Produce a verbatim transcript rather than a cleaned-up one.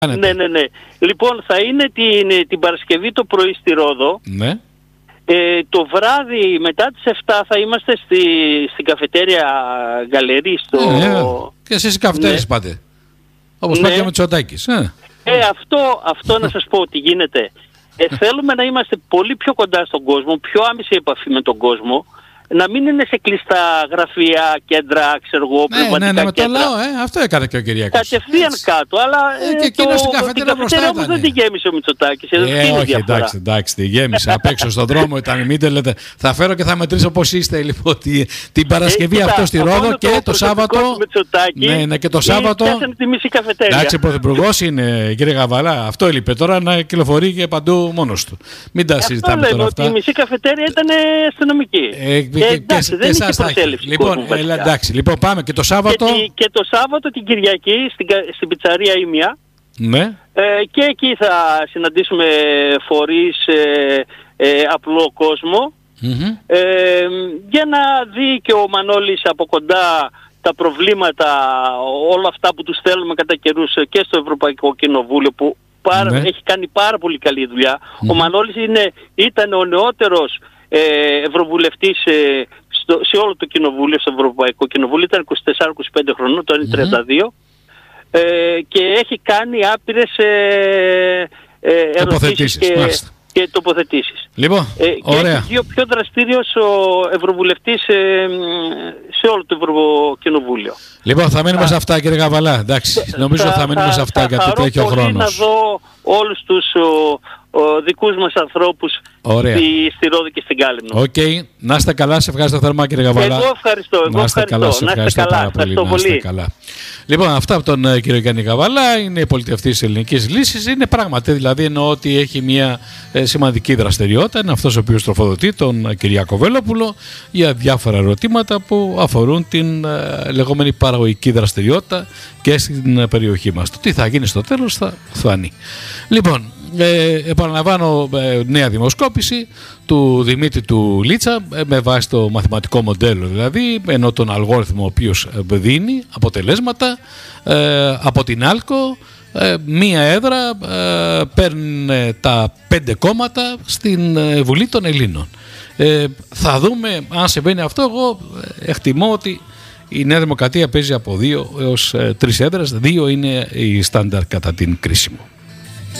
Ναι, ναι, ναι. Λοιπόν, θα είναι την, την Παρασκευή το πρωί στη Ρόδο. Ναι. Ε, το βράδυ μετά τις εφτά θα είμαστε στη, στην καφετέρια Γκαλερί στο... Ε, και εσείς οι καφετέρες ναι. πάτε. Όπως ναι. πάτε και με Μητσοτάκης. Ε, ε αυτό, αυτό να σας πω ότι γίνεται. Ε, θέλουμε να είμαστε πολύ πιο κοντά στον κόσμο, πιο άμεση επαφή με τον κόσμο. Να μην είναι σε κλειστά γραφεία, κέντρα, ξέρω εγώ, πνευματικά ναι, ναι, με το κέντρα. λαό, ε, αυτό έκανε και ο Κυριάκος. Κατευθείαν έτσι. κάτω, αλλά ε, και εκείνο στην καφετέρια μπροστά όμως δεν την γέμισε ο Μητσοτάκης. Ε, όχι, εντάξει, εντάξει, τη γέμισε. Απ' έξω στον δρόμο ήταν, μην τελετε. Θα φέρω και θα μετρήσω πώς είστε λοιπόν τη, την Παρασκευή ε, αυτό στη Ρόδο και το, το Σάββατο. Ναι, ναι, και το Σάββατο. Τη μισή καφετέρια. Εντάξει, πρωθυπουργός είναι, κύριε Γαβαλά, αυτό έλειπε τώρα να κυκλοφορεί και παντού μόνος του. Μην τα συζητάμε τώρα αυτά. Η μισή καφετέρια ήταν αστυνομική. Εντάξει, δεν είχε προσέλευση. Λοιπόν, έλα, εντάξει, λοιπόν πάμε και το Σάββατο. Και, και το Σάββατο την Κυριακή στην, στην πιτσαρία Ήμια. Ναι. Ε, και εκεί θα συναντήσουμε φορείς, ε, ε, απλό κόσμο. Mm-hmm. Ε, για να δει και ο Μανώλης από κοντά τα προβλήματα, όλα αυτά που τους θέλουμε κατά καιρούς και στο Ευρωπαϊκό Κοινοβούλιο που πάρα, ναι. έχει κάνει πάρα πολύ καλή δουλειά. Mm-hmm. Ο Μανώλης είναι, ήταν ο νεότερος ε, ευρωβουλευτής ε, στο, σε όλο το κοινοβούλιο, στο Ευρωπαϊκό Κοινοβούλιο, ήταν είκοσι τέσσερα είκοσι πέντε χρονών, τώρα είναι τριάντα δύο mm-hmm. ε, και έχει κάνει άπειρες ε, ε, ερωτήσεις και, και τοποθετήσεις. Λοιπόν, ε, και ωραία. έχει δύο πιο δραστήριος ο ευρωβουλευτής ε, σε όλο το Ευρωκοινοβούλιο. Λοιπόν, θα μείνουμε σε αυτά, κύριε Γαβαλά. Εντάξει, νομίζω θα, θα μείνουμε θα, σε αυτά γιατί τρέχει ο χρόνος. Θα να δω όλους τους ο, ο, δικούς μας ανθρώπους στη, στη Ρόδο και στην Κάλυμνο. Οκ, okay. Να είστε καλά, σε ευχαριστώ θερμά, κύριε Γαβαλά. Εγώ ευχαριστώ, εγώ να είστε ευχαριστώ. Καλά, σε ευχαριστώ να είστε πάρα καλά, πολύ. Να είστε καλά. Λοιπόν, αυτά από τον κύριο Γιάννη Γαβαλά είναι η πολιτευτής της ελληνικής λύσης. Είναι πράγματι, δηλαδή εννοώ ότι έχει μια ε, σημαντική δραστηριότητα. Είναι αυτός ο οποίος τροφοδοτεί τον Κυριάκο Βελόπουλο για διάφορα ερωτήματα που αφορούν την ε, λεγόμενη παραγωγική δραστηριότητα και στην ε, περιοχή μας. Το τι θα γίνει στο τέλος θα φανεί. Λοιπόν, ε, επαναλαμβάνω ε, νέα δημοσκόπηση του Δημήτρη του Λίτσα ε, με βάση το μαθηματικό μοντέλο, δηλαδή ενώ τον αλγόριθμο ο οποίος ε, δίνει αποτελέσματα ε, από την Άλκο ε, μία έδρα ε, παίρνει τα πέντε κόμματα στην ε, Βουλή των Ελλήνων. Ε, θα δούμε αν συμβαίνει αυτό. Εγώ εκτιμώ ότι η Νέα Δημοκρατία παίζει από δύο έως ε, τρεις έδρες. Δύο είναι η στάνταρ κατά την κρίση μου.